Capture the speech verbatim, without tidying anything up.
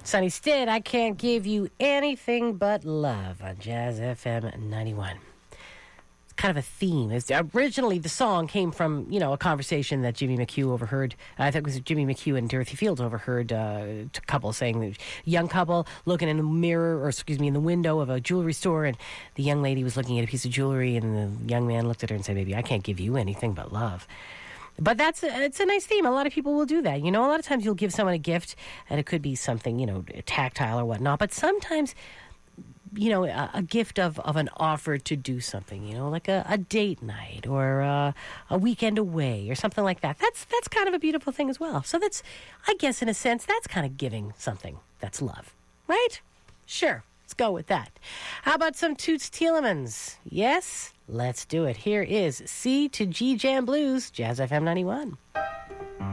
Sonny Stitt, I Can't Give You Anything But Love on Jazz F M ninety-one. It's kind of a theme. It's, originally, the song came from, you know, a conversation that Jimmy McHugh overheard. I think it was Jimmy McHugh and Dorothy Fields overheard uh, a couple saying, young couple looking in the mirror, or excuse me, in the window of a jewelry store, and the young lady was looking at a piece of jewelry, and the young man looked at her and said, baby, I can't give you anything but love. But that's a, it's a nice theme. A lot of people will do that. You know, a lot of times you'll give someone a gift, and it could be something, you know, tactile or whatnot. But sometimes, you know, a, a gift of, of an offer to do something, you know, like a, a date night or a, a weekend away or something like that. That's that's kind of a beautiful thing as well. So that's, I guess, in a sense, that's kind of giving something that's love, right? Sure. Let's go with that. How about some Toots Thielemans? Yes? Let's do it. Here is C to G Jam Blues, Jazz F M ninety-one.